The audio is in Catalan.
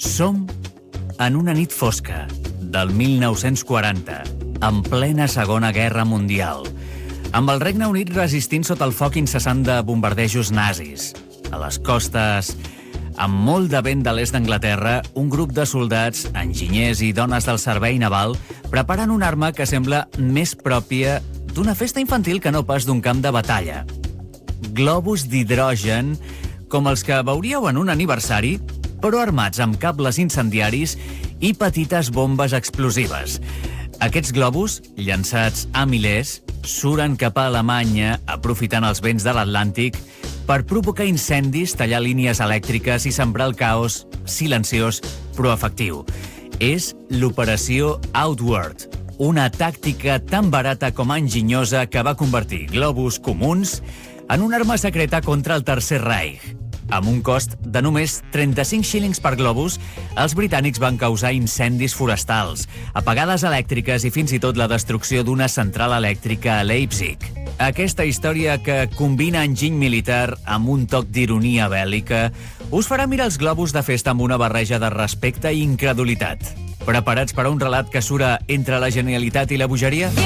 Som en una nit fosca del 1940, en plena Segona Guerra Mundial, amb el Regne Unit resistint sota el foc incessant de bombardejos nazis. A les costes, amb molt de vent de l'est d'Anglaterra, un grup de soldats, enginyers i dones del servei naval preparen una arma que sembla més pròpia d'una festa infantil que no pas d'un camp de batalla. Globus d'hidrogen, com els que veuríeu en un aniversari, però armats amb cables incendiaris i petites bombes explosives. Aquests globus, llançats a milers, suren cap a Alemanya, aprofitant els vents de l'Atlàntic, per provocar incendis, tallar línies elèctriques i sembrar el caos silenciós però efectiu. És l'operació Outward, una tàctica tan barata com enginyosa que va convertir globus comuns en una arma secreta contra el Tercer Reich. Amb un cost de només 35 xílings per globus, els britànics van causar incendis forestals, apagades elèctriques i fins i tot la destrucció d'una central elèctrica a Leipzig. Aquesta història que combina enginy militar amb un toc d'ironia bèl·lica us farà mirar els globus de festa amb una barreja de respecte i incredulitat. Preparats per a un relat que sura entre la genialitat i la bogeria?